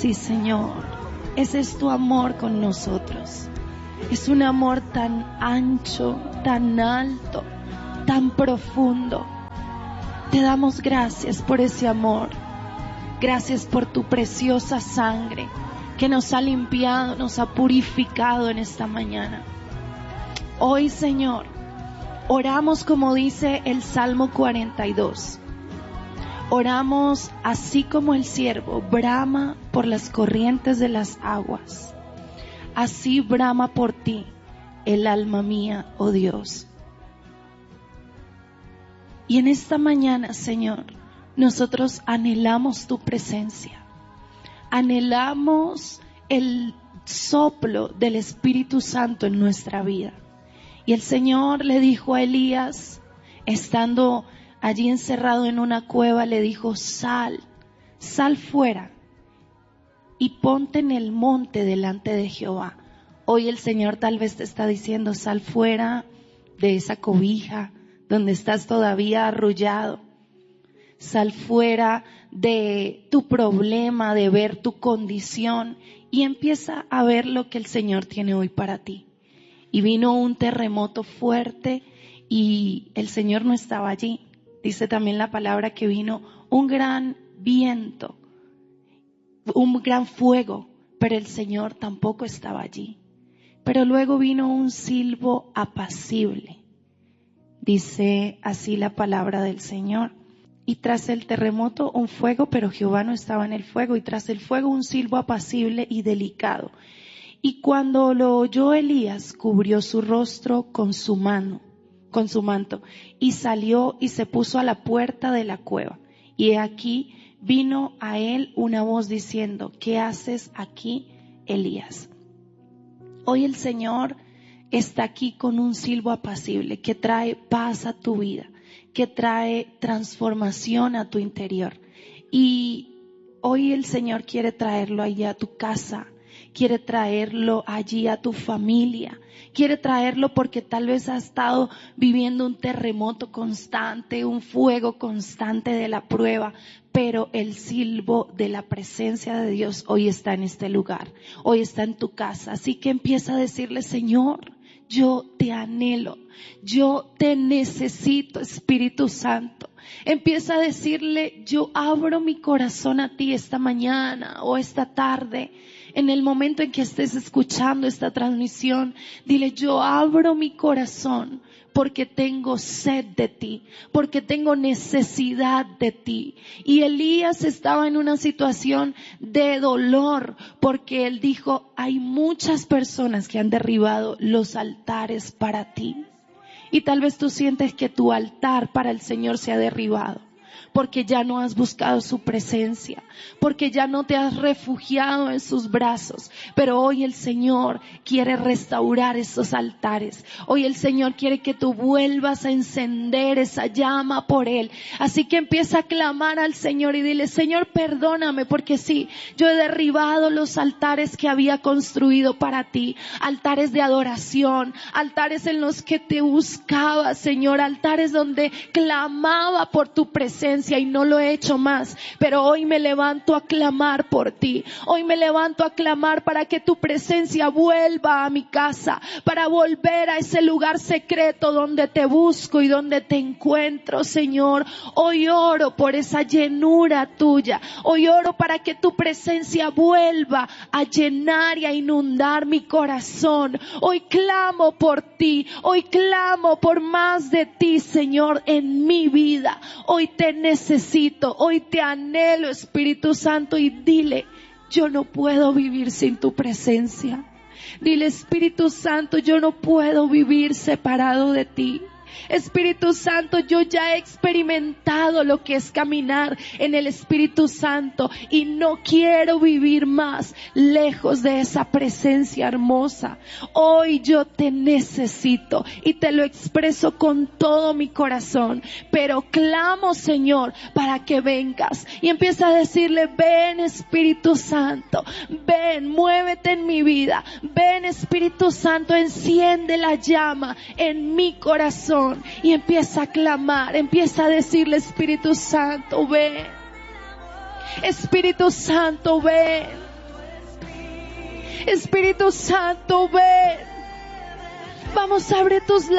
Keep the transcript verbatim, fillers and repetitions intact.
Sí, Señor, ese es tu amor con nosotros. Es un amor tan ancho, tan alto, tan profundo. Te damos gracias por ese amor. Gracias por tu preciosa sangre que nos ha limpiado, nos ha purificado en esta mañana. Hoy, Señor, oramos como dice el Salmo cuarenta y dos. Oramos así como el ciervo brama por las corrientes de las aguas. Así brama por ti el alma mía, oh Dios. Y en esta mañana, Señor, nosotros anhelamos tu presencia. Anhelamos el soplo del Espíritu Santo en nuestra vida. Y el Señor le dijo a Elías, estando allí encerrado en una cueva, le dijo: sal, sal fuera y ponte en el monte delante de Jehová. Hoy el Señor tal vez te está diciendo: sal fuera de esa cobija donde estás todavía arrullado. Sal fuera de tu problema, de ver tu condición, y empieza a ver lo que el Señor tiene hoy para ti. Y vino un terremoto fuerte y el Señor no estaba allí. Dice también la palabra que vino un gran viento, un gran fuego, pero el Señor tampoco estaba allí. Pero luego vino un silbo apacible. Dice así la palabra del Señor. Y tras el terremoto un fuego, pero Jehová no estaba en el fuego. Y tras el fuego un silbo apacible y delicado. Y cuando lo oyó Elías, cubrió su rostro con su mano, con su manto, y salió y se puso a la puerta de la cueva. Y he aquí vino a él una voz diciendo: ¿qué haces aquí, Elías? Hoy el Señor está aquí con un silbo apacible que trae paz a tu vida, que trae transformación a tu interior. Y hoy el Señor quiere traerlo allá a tu casa, quiere traerlo allí a tu familia, quiere traerlo porque tal vez has estado viviendo un terremoto constante, un fuego constante de la prueba, pero el silbo de la presencia de Dios hoy está en este lugar, hoy está en tu casa. Así que empieza a decirle: Señor, yo te anhelo, yo te necesito, Espíritu Santo. Empieza a decirle: yo abro mi corazón a ti esta mañana o esta tarde. En el momento en que estés escuchando esta transmisión, dile: yo abro mi corazón porque tengo sed de ti, porque tengo necesidad de ti. Y Elías estaba en una situación de dolor porque él dijo: hay muchas personas que han derribado los altares para ti. Y tal vez tú sientes que tu altar para el Señor se ha derribado, porque ya no has buscado su presencia, porque ya no te has refugiado en sus brazos. Pero hoy el Señor quiere restaurar esos altares. Hoy el Señor quiere que tú vuelvas a encender esa llama por Él. Así que empieza a clamar al Señor y dile: Señor, perdóname, porque sí, yo he derribado los altares que había construido para ti. Altares de adoración, altares en los que te buscaba, Señor, altares donde clamaba por tu presencia. Y no lo he hecho más, pero hoy me levanto a clamar por ti. Hoy me levanto a clamar para que tu presencia vuelva a mi casa, para volver a ese lugar secreto donde te busco y donde te encuentro, Señor. Hoy oro por esa llenura tuya. Hoy oro para que tu presencia vuelva a llenar y a inundar mi corazón. Hoy clamo por ti. Hoy clamo por más de ti, Señor, en mi vida. Hoy te necesito, hoy te anhelo, Espíritu Santo, y dile: yo no puedo vivir sin tu presencia. Dile: Espíritu Santo, yo no puedo vivir separado de ti. Espíritu Santo, yo ya he experimentado lo que es caminar en el Espíritu Santo y no quiero vivir más lejos de esa presencia hermosa. Hoy yo te necesito y te lo expreso con todo mi corazón, pero clamo, Señor, para que vengas. Y empieza a decirle: ven, Espíritu Santo, ven, muévete en mi vida. Ven, Espíritu Santo, enciende la llama en mi corazón. Y empieza a clamar, empieza a decirle: Espíritu Santo, ven. Espíritu Santo, ven. Espíritu Santo, ven. Vamos, abre tus